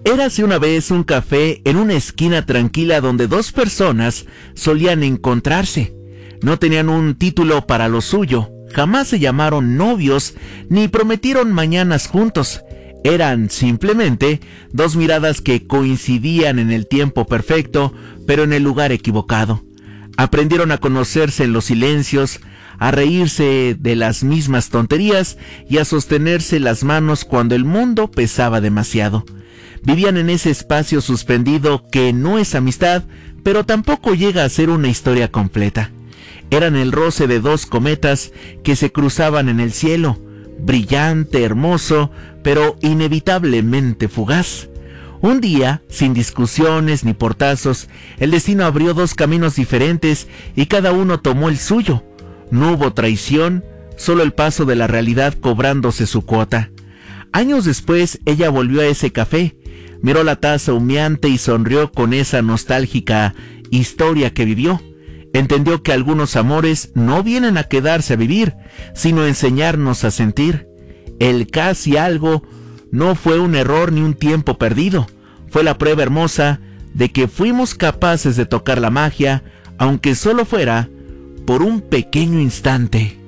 Érase una vez un café en una esquina tranquila donde dos personas solían encontrarse. No tenían un título para lo suyo, jamás se llamaron novios ni prometieron mañanas juntos. Eran simplemente dos miradas que coincidían en el tiempo perfecto, pero en el lugar equivocado. Aprendieron a conocerse en los silencios, a reírse de las mismas tonterías y a sostenerse las manos cuando el mundo pesaba demasiado. Vivían en ese espacio suspendido que no es amistad, pero tampoco llega a ser una historia completa. Eran el roce de dos cometas que se cruzaban en el cielo, brillante, hermoso, pero inevitablemente fugaz. Un día, sin discusiones ni portazos, el destino abrió dos caminos diferentes y cada uno tomó el suyo. No hubo traición, solo el paso de la realidad cobrándose su cuota. Años después, ella volvió a ese café, miró la taza humeante y sonrió con esa nostálgica historia que vivió. Entendió que algunos amores no vienen a quedarse a vivir, sino a enseñarnos a sentir. El casi algo no fue un error ni un tiempo perdido. Fue la prueba hermosa de que fuimos capaces de tocar la magia, aunque solo fuera por un pequeño instante.